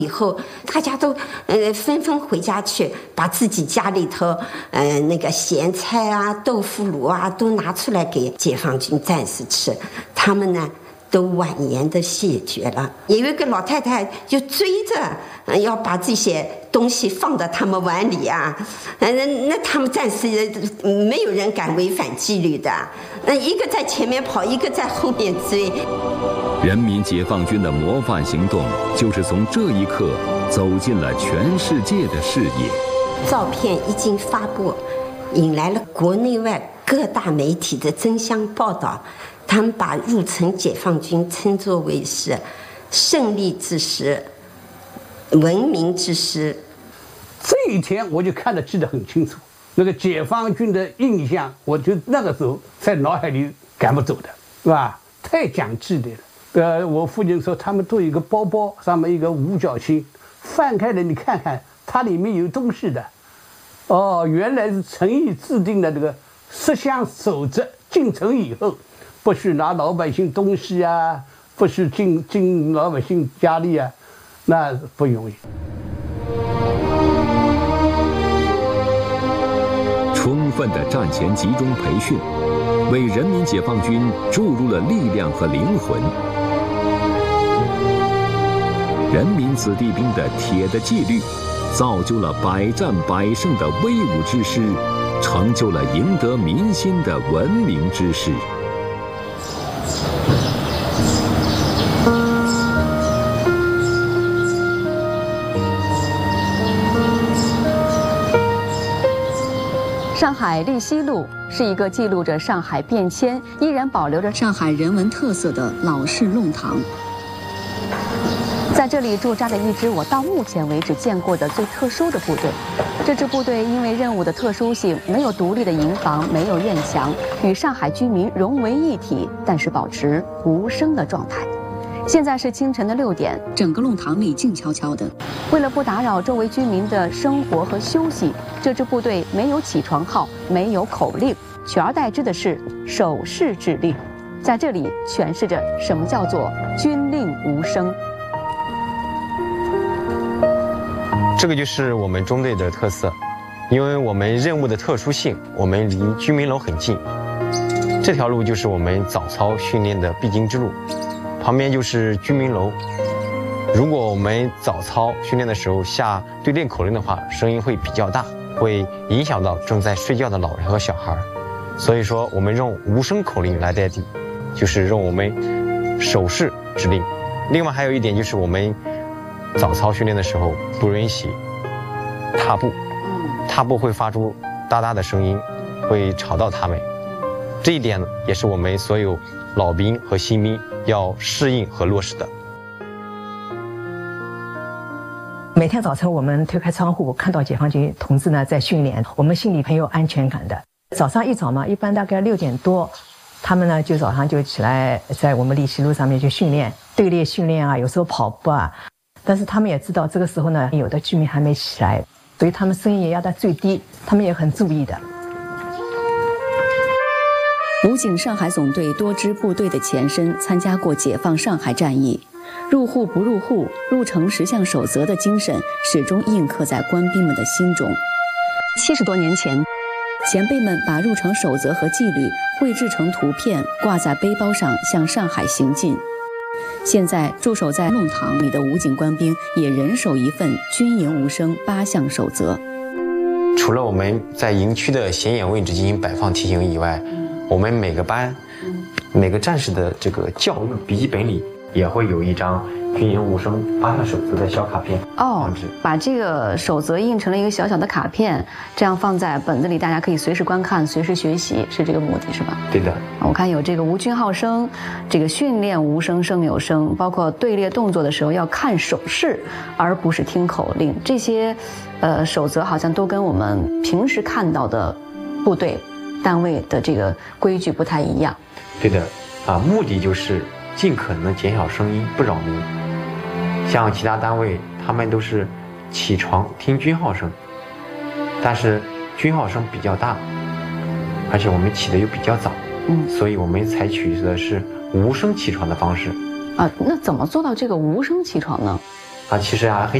以后大家都纷纷回家去，把自己家里头那个咸菜啊、豆腐乳啊都拿出来给解放军战士吃，他们呢都婉言的谢绝了。也有一个老太太就追着要把这些东西放到他们碗里啊，那他们战士没有人敢违反纪律的，一个在前面跑，一个在后面追。 人民解放军的模范行动，就是从这一刻走进了全世界的视野。 照片一经发布，引来了国内外各大媒体的争相报道，他们把入城解放军称作为是胜利之师、文明之师。 这一天我就记得很清楚，那个解放军的印象，我就那个时候在脑海里赶不走的，是吧？太讲纪律了。我父亲说他们都有一个包包，上面一个五角星，翻开来你看看，它里面有东西的。哦，原来是陈毅制定的这个10项守则，进城以后不许拿老百姓东西啊，不许进老百姓家里啊，那不容易。 充分的战前集中培训，为人民解放军注入了力量和灵魂。人民子弟兵的铁的纪律，造就了百战百胜的威武之师，成就了赢得民心的文明之师。 上海栎溪路是一个记录着上海变迁、依然保留着上海人文特色的老式弄堂。在这里驻扎着一支我到目前为止见过的最特殊的部队。这支部队因为任务的特殊性，没有独立的营房，没有院墙，与上海居民融为一体，但是保持无声的状态。现在是清晨的6点，整个弄堂里静悄悄的。为了不打扰周围居民的生活和休息，这支部队没有起床号，没有口令，取而代之的是手势指令。在这里诠释着什么叫做军令无声。 这个就是我们中队的特色，因为我们任务的特殊性，我们离居民楼很近，这条路就是我们早操训练的必经之路，旁边就是居民楼。如果我们早操训练的时候下对练口令的话，声音会比较大，会影响到正在睡觉的老人和小孩，所以说我们用无声口令来代替，就是用我们手势指令。另外还有一点就是我们早操训练的时候不允许踏步，踏步会发出哒哒的声音，会吵到他们。这一点也是我们所有老兵和新兵要适应和落实的。 每天早晨我们推开窗户，看到解放军同志呢在训练，我们心里很有安全感的。早上一早嘛，一般大概6点多，他们呢就早上就起来，在我们栎溪路上面去训练，队列训练啊，有时候跑步啊。但是他们也知道这个时候呢，有的居民还没起来，所以他们声音也压得最低，他们也很注意的。 武警上海总队多支部队的前身参加过解放上海战役，入户不入户、入城10项守则的精神始终印刻在官兵们的心中。70多年前，前辈们把入城守则和纪律绘制成图片，挂在背包上向上海行进。现在驻守在弄堂里的武警官兵也人手一份军营无声8项守则。 除了我们在营区的显眼位置进行摆放题型以外，我们每个班、每个战士的这个教育笔记本里也会有一张军营无声8项守则的小卡片。 把这个守则印成了一个小小的卡片，这样放在本子里，大家可以随时观看、随时学习，是这个目的，是吧？ 对的。 我看有这个无军号声，这个训练无声胜有声，包括队列动作的时候要看手势，而不是听口令。这些守则好像都跟我们平时看到的部队单位的这个规矩不太一样。 对的，目的就是尽可能减小声音，不扰民。像其他单位，他们都是起床听军号声，但是军号声比较大，而且我们起的又比较早，所以我们采取的是无声起床的方式。 那怎么做到这个无声起床呢？ 其实很